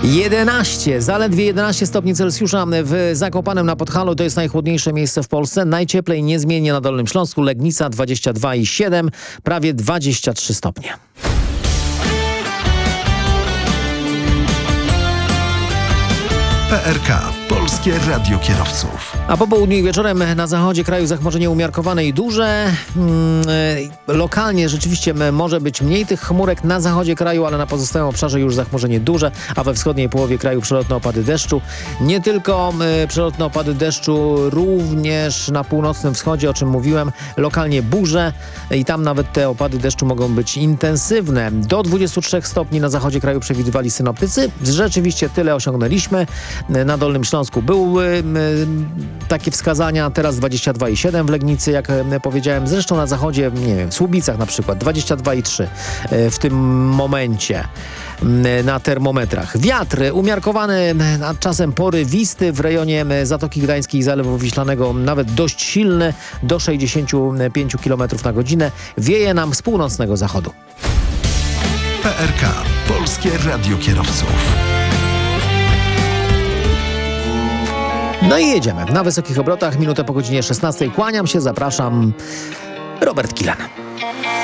Zaledwie 11 stopni Celsjusza w Zakopanem na Podhalu. To jest najchłodniejsze miejsce w Polsce. Najcieplej niezmiennie na Dolnym Śląsku. Legnica 22,7, prawie 23 stopnie. PRK. Polskie Radio Kierowców. A po południu i wieczorem na zachodzie kraju zachmurzenie umiarkowane i duże. Lokalnie rzeczywiście może być mniej tych chmurek na zachodzie kraju, ale na pozostałym obszarze już zachmurzenie duże, a we wschodniej połowie kraju przelotne opady deszczu. Nie tylko przelotne opady deszczu, również na północnym wschodzie, o czym mówiłem, lokalnie burze i tam nawet te opady deszczu mogą być intensywne. Do 23 stopni na zachodzie kraju przewidywali synoptycy. Rzeczywiście tyle osiągnęliśmy. Na Dolnym Śląsku były takie wskazania, teraz 22,7 w Legnicy, jak powiedziałem. Zresztą na zachodzie, nie wiem, w Słubicach na przykład 22,3 w tym momencie na termometrach. Wiatr umiarkowany, a czasem porywisty w rejonie Zatoki Gdańskiej i Zalewu Wiślanego, nawet dość silny, do 65 km na godzinę. Wieje nam z północnego zachodu. PRK. Polskie Radio Kierowców. No i jedziemy. Na wysokich obrotach, minutę po godzinie 16. Kłaniam się, zapraszam. Robert Kilan.